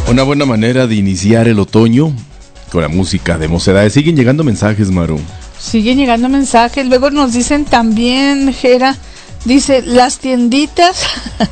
Una buena manera de iniciar el otoño con la música de Mocedades. Siguen llegando mensajes, Maru. Siguen llegando mensajes. Luego nos dicen también, Jera, dice, las tienditas,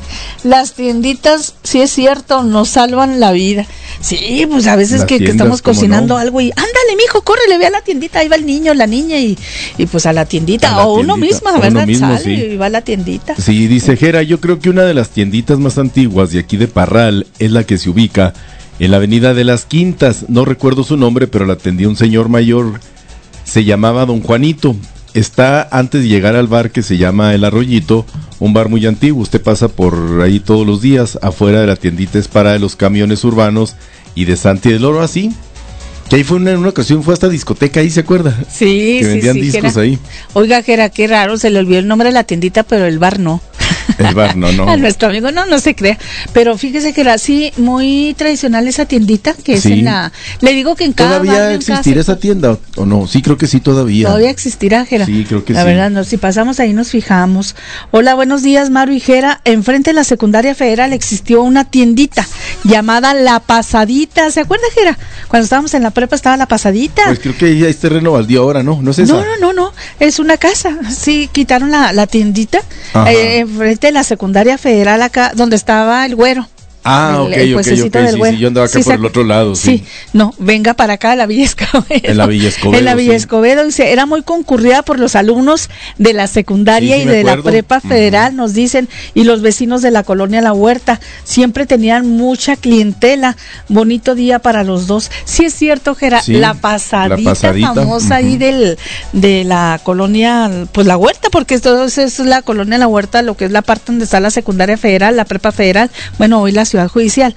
sí es cierto, nos salvan la vida. Sí, pues a veces que estamos cocinando algo y ándale, mijo, córrele, ve a la tiendita, ahí va el niño, la niña y pues a la tiendita, o uno mismo, ¿verdad? Sale sí. Y va a la tiendita. Sí, dice Jera, yo creo que una de las tienditas más antiguas de aquí de Parral es la que se ubica en la avenida de las Quintas. No recuerdo su nombre, pero la atendía un señor mayor, se llamaba Don Juanito. Está antes de llegar al bar que se llama El Arroyito, un bar muy antiguo. Usted pasa por ahí todos los días. Afuera de la tiendita es para de los camiones urbanos y de Santi del Oro, así. Que ahí fue en una ocasión, fue hasta discoteca ahí, ¿se acuerda? Sí, que vendían discos ahí. Oiga, Jera, qué raro, se le olvidó el nombre de la tiendita, pero el bar no. El bar no. A nuestro amigo no se crea. Pero fíjese que era así, muy tradicional esa tiendita, que es en la... Le digo que en cada ¿Todavía barrio, existirá esa tienda o no? Sí, creo que sí todavía. ¿Todavía existirá, Jera? Sí, creo que la verdad, no, si pasamos ahí nos fijamos. Hola, buenos días, Maru y Jera. Enfrente de la secundaria federal existió una tiendita llamada La Pasadita. ¿Se acuerda, Jera? Cuando estábamos en la prepa estaba La Pasadita. Pues creo que ya es terreno baldío ahora, ¿no? ¿No es esa? No. Es una casa. Sí, quitaron la tiendita enfrente de la secundaria federal acá, donde estaba el Güero. El puestecito del Güero. Sí, yo andaba acá por el otro lado. Sí, no, venga para acá a la Villa Escobedo. En la Villa Escobedo. En la Villa Escobedo, dice, era muy concurrida por los alumnos de la secundaria y de la prepa federal, nos dicen, y los vecinos de la colonia La Huerta. Siempre tenían mucha clientela. Bonito día para los dos. Sí es cierto, Jera, la pasadita famosa ahí de la colonia, pues La Huerta, porque esto es la colonia La Huerta, lo que es la parte donde está la secundaria federal, la prepa federal, bueno, hoy la ciudad judicial,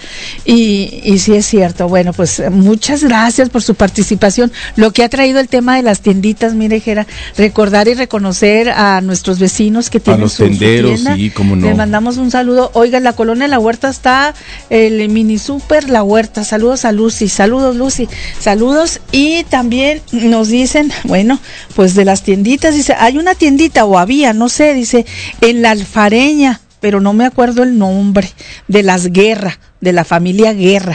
y sí es cierto. Bueno, pues muchas gracias por su participación. Lo que ha traído el tema de las tienditas, mire, Jera, recordar y reconocer a nuestros vecinos que tienen su tienda. Sí, cómo no. Le mandamos un saludo. Oiga, en la colonia La Huerta está el mini super La Huerta. Saludos a Lucy. Saludos, Lucy. Saludos. Y también nos dicen, bueno, pues de las tienditas, dice, hay una tiendita, o había, no sé, dice, en La Alfareña, pero no me acuerdo el nombre, de las Guerra, de la familia Guerra.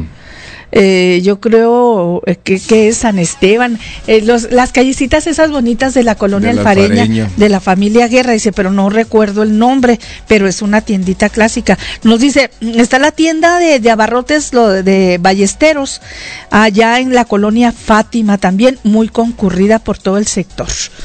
Yo creo que es San Esteban, las callecitas esas bonitas de la colonia Alfareña, de la familia Guerra, dice, pero no recuerdo el nombre, pero es una tiendita clásica. Nos dice, está la tienda de abarrotes de Ballesteros, allá en la colonia Fátima, también muy concurrida por todo el sector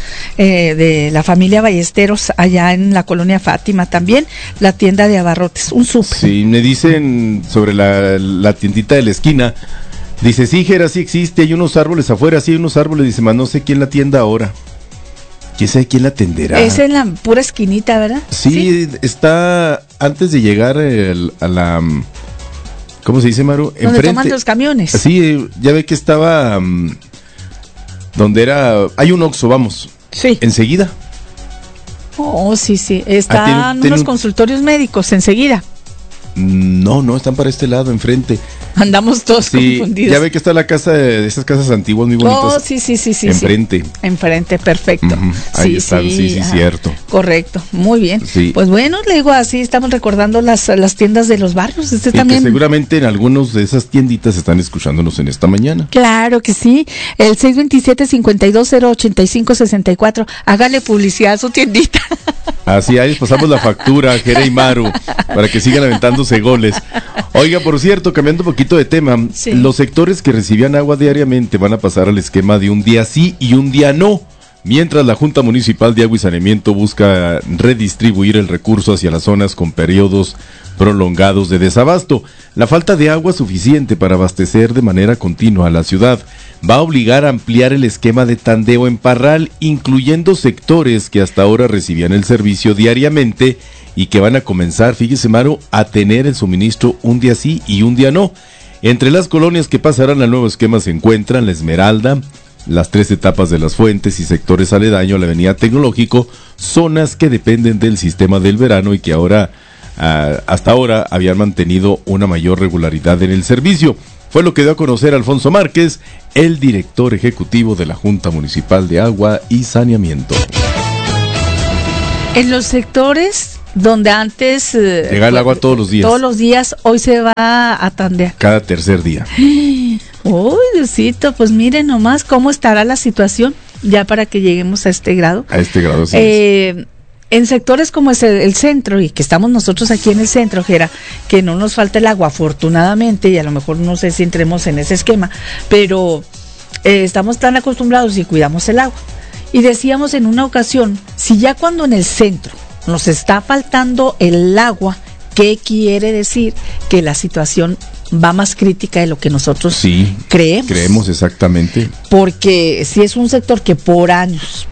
de la familia Ballesteros, allá en la colonia Fátima, también la tienda de abarrotes, un súper. Sí, me dicen sobre la tiendita de la esquina. Dice, sí, Jera, sí existe, hay unos árboles afuera, sí hay unos árboles, dice, más no sé quién la atienda ahora. ¿Quién sabe quién la atenderá? Es en la pura esquinita, ¿verdad? Sí. Está antes de llegar a la... ¿Cómo se dice, Maru? Donde toman los camiones. Sí, ya ve que estaba... donde era... Hay un Oxxo, vamos. Sí. Enseguida. Oh, sí. Están unos consultorios médicos, enseguida. No, están para este lado, enfrente. Andamos todos confundidos. Ya ve que está la casa de esas casas antiguas muy bonitas. Oh, sí. Enfrente. Enfrente, perfecto. Ahí están, sí, cierto. Correcto, muy bien. Sí. Pues bueno, le digo, así estamos recordando las tiendas de los barrios. También. Que seguramente en algunos de esas tienditas están escuchándonos en esta mañana. Claro que sí. El 627-52085-64. Hágale publicidad a su tiendita. Así, ahí les pasamos la factura, Jera y Maru, para que sigan aventándose goles. Oiga, por cierto, cambiando un poquito de tema, los sectores que recibían agua diariamente van a pasar al esquema de un día sí y un día no, mientras la Junta Municipal de Agua y Saneamiento busca redistribuir el recurso hacia las zonas con periodos prolongados de desabasto. La falta de agua suficiente para abastecer de manera continua a la ciudad va a obligar a ampliar el esquema de tandeo en Parral, incluyendo sectores que hasta ahora recibían el servicio diariamente y que van a comenzar, fíjese, Maru, a tener el suministro un día sí y un día no. Entre las colonias que pasarán al nuevo esquema se encuentran La Esmeralda, las 3 etapas de Las Fuentes y sectores aledaños a la Avenida Tecnológico, zonas que dependen del sistema del verano y que ahora, hasta ahora, habían mantenido una mayor regularidad en el servicio. Fue lo que dio a conocer Alfonso Márquez, el director ejecutivo de la Junta Municipal de Agua y Saneamiento. En los sectores donde antes llega el agua todos los días. Todos los días, hoy se va a tandear. Cada tercer día. Uy, Diosito, pues miren nomás cómo estará la situación ya para que lleguemos a este grado. A este grado, sí. En sectores como es el centro, y que estamos nosotros aquí en el centro, Jera, que no nos falta el agua, afortunadamente, y a lo mejor no sé si entremos en ese esquema, pero estamos tan acostumbrados y cuidamos el agua. Y decíamos en una ocasión, si ya cuando en el centro nos está faltando el agua, ¿qué quiere decir? Que la situación va más crítica de lo que nosotros creemos. Creemos exactamente. Porque si es un sector que por años,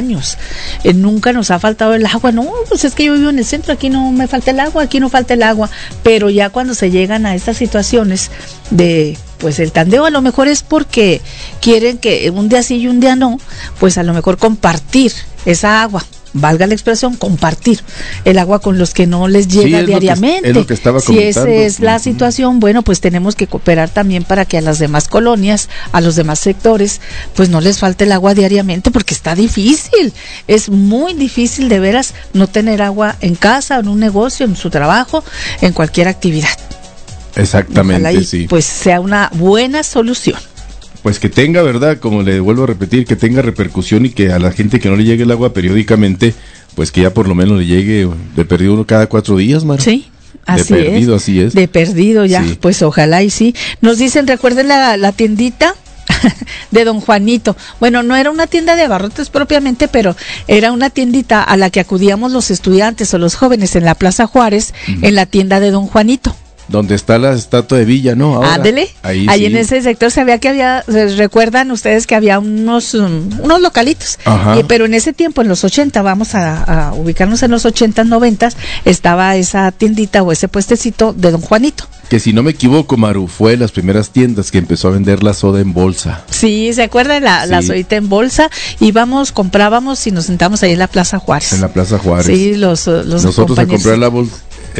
nunca nos ha faltado el agua. No, pues es que yo vivo en el centro, aquí no me falta el agua, aquí no falta el agua. Pero ya cuando se llegan a estas situaciones de, pues el tandeo, a lo mejor es porque quieren que un día sí y un día no, pues a lo mejor compartir esa agua. Valga la expresión, compartir el agua con los que no les llega diariamente. Es lo que estaba comentando. Si esa es la situación, bueno, pues tenemos que cooperar también para que a las demás colonias, a los demás sectores, pues no les falte el agua diariamente, porque está difícil. Es muy difícil de veras no tener agua en casa, en un negocio, en su trabajo, en cualquier actividad. Exactamente, ojalá y, pues sea una buena solución. Pues que tenga, ¿verdad? Como le vuelvo a repetir, que tenga repercusión y que a la gente que no le llegue el agua periódicamente, pues que ya por lo menos le llegue de perdido uno cada 4 días, Mara. Sí. Así de perdido, es. Así es. De perdido ya, sí. Pues ojalá y sí. Nos dicen, recuerden la tiendita de Don Juanito. Bueno, no era una tienda de abarrotes propiamente, pero era una tiendita a la que acudíamos los estudiantes o los jóvenes en la Plaza Juárez, en la tienda de Don Juanito. Donde está la estatua de Villa, ¿no? Ándele, ahí sí. En ese sector se veía que había, recuerdan ustedes que había unos localitos, pero en ese tiempo, en los 80, vamos a ubicarnos en los 80, 90, estaba esa tiendita o ese puestecito de Don Juanito. Que si no me equivoco, Maru, fue de las primeras tiendas que empezó a vender la soda en bolsa. Sí, ¿se acuerdan? La sodita en bolsa, íbamos, comprábamos y nos sentamos ahí en la Plaza Juárez. En la Plaza Juárez. Sí, nosotros a comprar la bolsa.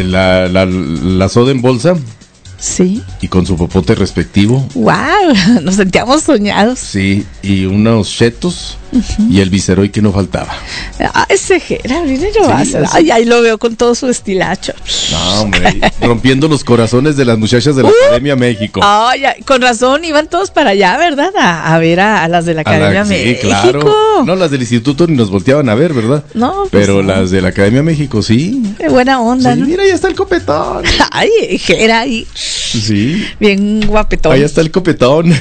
La soda en bolsa. Sí. Y con su popote respectivo. ¡Wow! Nos sentíamos soñados. Sí, y unos chetos y el viceroy que no faltaba. Ese Jera, mire nomás. Ay, ahí lo veo con todo su estilacho. No, hombre, rompiendo los corazones de las muchachas de la Academia México. Ay, con razón, iban todos para allá, ¿verdad? A ver a las de la Academia México. Sí, claro. No, las del instituto ni nos volteaban a ver, ¿verdad? No. Pues pero las de la Academia México, sí. Qué buena onda, sí, ¿no? Mira, ahí está el copetón. Ay, Jera, ahí. Sí. Bien guapetón. Ahí está el copetón.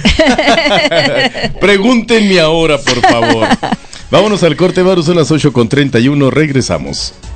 Pregúntenme ahora, por favor. Vámonos al corte, Maru, son las 8:31, regresamos.